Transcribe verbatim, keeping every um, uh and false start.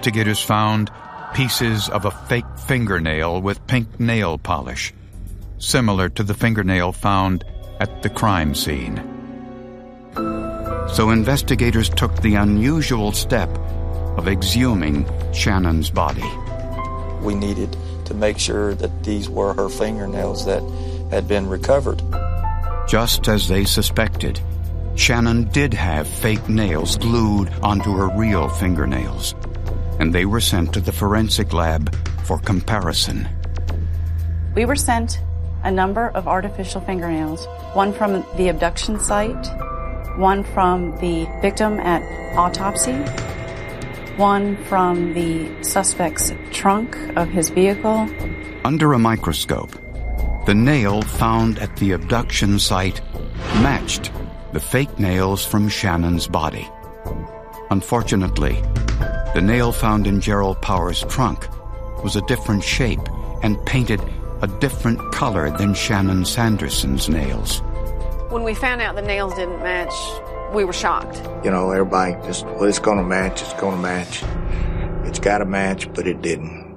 Investigators found pieces of a fake fingernail with pink nail polish, similar to the fingernail found at the crime scene. So investigators took the unusual step of exhuming Shannon's body. We needed to make sure that these were her fingernails that had been recovered. Just as they suspected, Shannon did have fake nails glued onto her real fingernails, and they were sent to the forensic lab for comparison. We were sent a number of artificial fingernails, one from the abduction site, one from the victim at autopsy, one from the suspect's trunk of his vehicle. Under a microscope, the nail found at the abduction site matched the fake nails from Shannon's body. Unfortunately, the nail found in Gerald Power's trunk was a different shape and painted a different color than Shannon Sanderson's nails. When we found out the nails didn't match, we were shocked. You know, everybody just, well, it's going to match, it's going to match. It's got to match, but it didn't.